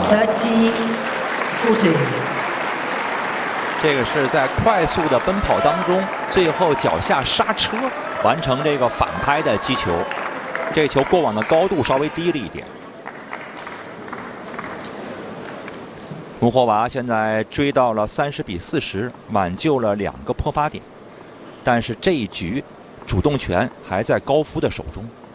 30-40。 这个是在快速的奔跑当中，最后脚下刹车，完成这个反拍的击球。这个球过往的高度稍微低了一点。穆霍娃现在追到了30-40，挽救了2个破发点，但是这一局主动权还在高夫的手中。